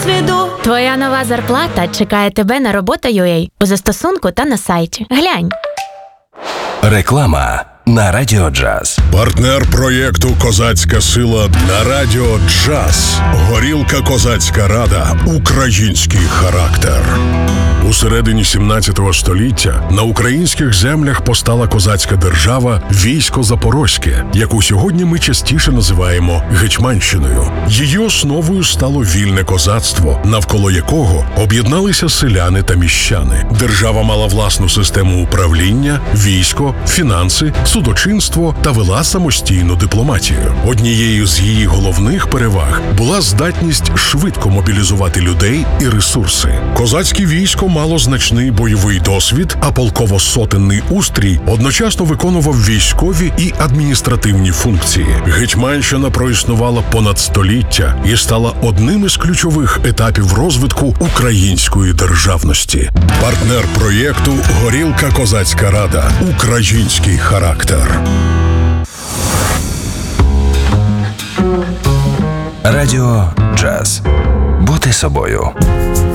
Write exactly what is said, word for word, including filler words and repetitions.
досвіду. Твоя нова зарплата чекає тебе на робота точка ю а у застосунку та на сайті. Глянь. Реклама на Радіо Джаз. Партнер проєкту «Козацька сила» на Радіо Джаз. Горілка «Козацька Рада». Український характер. У середині сімнадцятого століття на українських землях постала козацька держава Військо Запорозьке, яку сьогодні ми частіше називаємо Гетьманщиною. Її основою стало вільне козацтво, навколо якого об'єдналися селяни та міщани. Держава мала власну систему управління, військо, фінанси, судочинство та вела самостійну дипломатію. Однією з її головних переваг була здатність швидко мобілізувати людей і ресурси. Козацьке військо мало значний бойовий досвід, а полково-сотенний устрій одночасно виконував військові і адміністративні функції. Гетьманщина проіснувала понад століття і стала одним із ключових етапів розвитку української державності. Партнер проєкту «Горілка Козацька Рада». Український характер. Радіо Джаз. Бути собою.